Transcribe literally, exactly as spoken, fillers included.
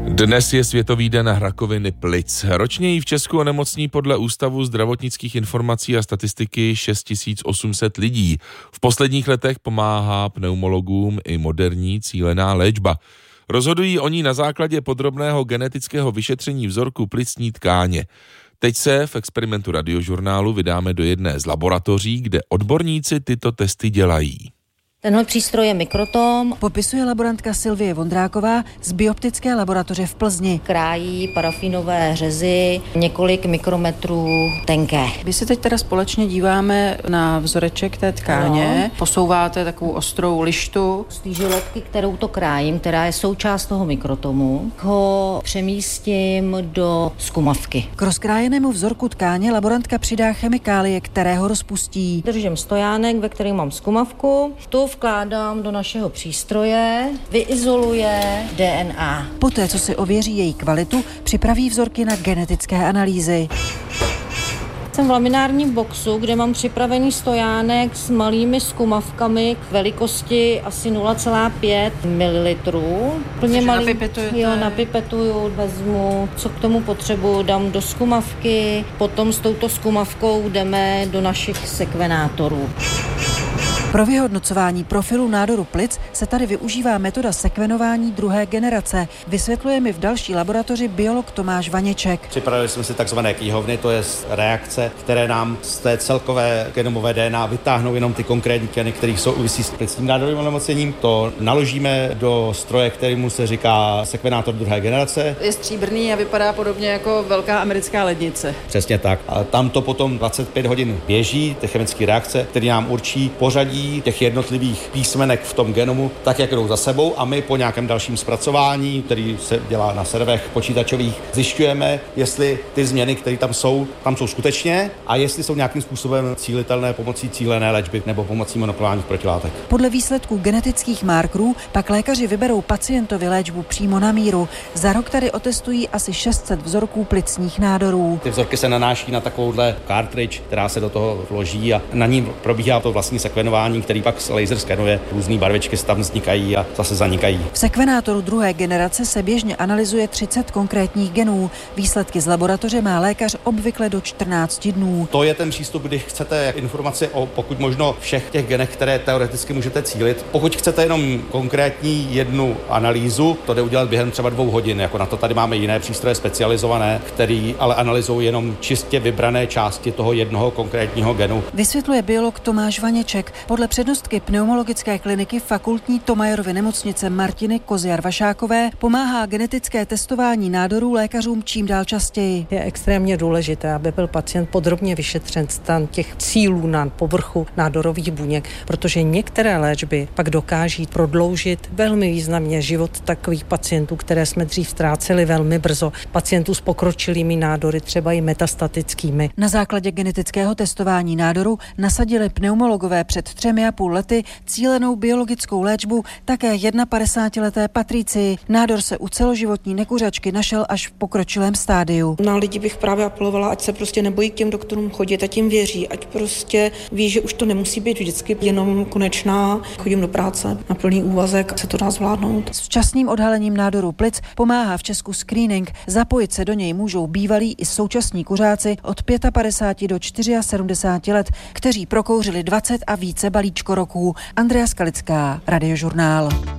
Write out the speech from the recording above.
Dnes je Světový den rakoviny plic. Ročně ji v Česku onemocní podle Ústavu zdravotnických informací a statistiky šest tisíc osm set lidí. V posledních letech pomáhá pneumologům i moderní cílená léčba. Rozhodují oni na základě podrobného genetického vyšetření vzorku plicní tkáně. Teď se v experimentu Radiožurnálu vydáme do jedné z laboratoří, kde odborníci tyto testy dělají. Tenhle přístroj je mikrotom. Popisuje laborantka Sylvie Vondráková z bioptické laboratoře v Plzni. Krájí parafinové řezy několik mikrometrů tenké. Vy se teď teda společně díváme na vzoreček té tkáně. No. Posouváte takovou ostrou lištu. Z té žiletky, kterou to krájím, která je součást toho mikrotomu, ho přemístím do zkumavky. K rozkrájenému vzorku tkáně laborantka přidá chemikálie, které ho rozpustí. Držím stojánek, ve kterém mám zkumavku. Tu vkládám do našeho přístroje, vyizoluje D N A. Poté, co si ověří její kvalitu, připraví vzorky na genetické analýzy. Jsem v laminárním boxu, kde mám připravený stojánek s malými zkumavkami k velikosti asi nula celá pět mililitrů. Plně malý. Jo, napipetuju, vezmu, co k tomu potřebuju, dám do zkumavky, potom s touto zkumavkou jdeme do našich sekvenátorů. Pro vyhodnocování profilu nádoru plic se tady využívá metoda sekvenování druhé generace. Vysvětluje mi v další laboratoři biolog Tomáš Vaněček. Připravili jsme si takzvané knihovny, to je reakce, které nám z té celkové genomové D N A vytáhnou jenom ty konkrétní geny, které souvisí s plicním nádorovým onemocněním. To naložíme do stroje, kterému se říká sekvenátor druhé generace. Je stříbrný a vypadá podobně jako velká americká lednice. Přesně tak. A tam to potom dvacet pět hodin běží, ty chemické reakce, které nám určí pořadí těch jednotlivých písmenek v tom genomu, tak jak jdou za sebou, a my po nějakém dalším zpracování, který se dělá na serverech počítačových, zjišťujeme, jestli ty změny, které tam jsou, tam jsou skutečně a jestli jsou nějakým způsobem cílitelné pomocí cílené léčby nebo pomocí monoklonálních protilátek. Podle výsledků genetických markerů pak lékaři vyberou pacientovi léčbu přímo na míru. Za rok tady otestují asi šest set vzorků plicních nádorů. Ty vzorky se nanáší na takovouhle cartridge, která se do toho vloží a na ní probíhá to vlastní sekvenování, který pak laser skenuje, různé barvičky tam vznikají a zase zanikají. V sekvenátoru druhé generace se běžně analyzuje třicet konkrétních genů. Výsledky z laboratoře má lékař obvykle do čtrnácti dnů. To je ten přístup, když chcete informace o pokud možno všech těch genech, které teoreticky můžete cílit. Pokud chcete jenom konkrétní jednu analýzu, to jde udělat během třeba dvou hodin. Jako na to tady máme jiné přístroje specializované, které ale analyzují jenom čistě vybrané části toho jednoho konkrétního genu. Vysvětluje biolog Tomáš Vaněček. Podle přednostky pneumologické kliniky fakultní Tomajerovy nemocnice Martiny Koziar-Vašákové pomáhá genetické testování nádorů lékařům čím dál častěji. Je extrémně důležité, aby byl pacient podrobně vyšetřen stan těch cílů na povrchu nádorových buněk, protože některé léčby pak dokáží prodloužit velmi významně život takových pacientů, které jsme dřív ztráceli velmi brzo. Pacientů s pokročilými nádory, třeba i metastatickými. Na základě genetického testování nádoru nasadili pneumologové před třemi a půl lety cílenou biologickou léčbu také padesátileté Patricii. Nádor se u celoživotní nekuřačky našel až v pokročilém stádiu. Na lidi bych právě apelovala, ať se prostě nebojí k těm doktorům chodit, ať jim věří, ať prostě ví, že už to nemusí být vždycky jenom konečná. Chodím do práce na plný úvazek, se to dá zvládnout. S včasným odhalením nádoru plic pomáhá v Česku screening. Zapojit se do něj můžou bývalí i současní kuřáci od padesát pět do sedmdesáti čtyř let, kteří prokouřili dvacet a více balíčko roků. Andrea Skalická, Radiožurnál.